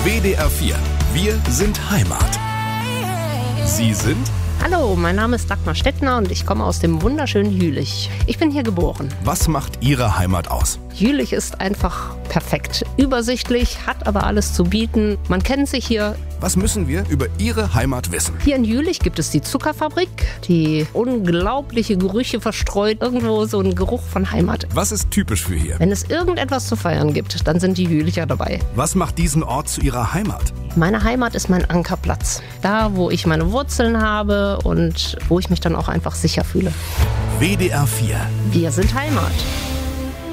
WDR 4. Wir sind Heimat. Sie sind? Hallo, mein Name ist Dagmar Stettner und ich komme aus dem wunderschönen Jülich. Ich bin hier geboren. Was macht Ihre Heimat aus? Jülich ist einfach perfekt. Übersichtlich, hat aber alles zu bieten. Man kennt sich hier. Was müssen wir über Ihre Heimat wissen? Hier in Jülich gibt es die Zuckerfabrik, die unglaubliche Gerüche verstreut. Irgendwo so ein Geruch von Heimat. Was ist typisch für hier? Wenn es irgendetwas zu feiern gibt, dann sind die Jülicher dabei. Was macht diesen Ort zu Ihrer Heimat? Meine Heimat ist mein Ankerplatz. Da, wo ich meine Wurzeln habe und wo ich mich dann auch einfach sicher fühle. WDR 4. Wir sind Heimat.